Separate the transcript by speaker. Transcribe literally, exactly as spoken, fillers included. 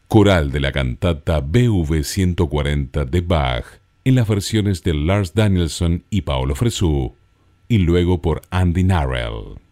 Speaker 1: Coral de la cantata B V ciento cuarenta de Bach, en las versiones de Lars Danielsson y Paolo Fresu, y luego por Andy Narell.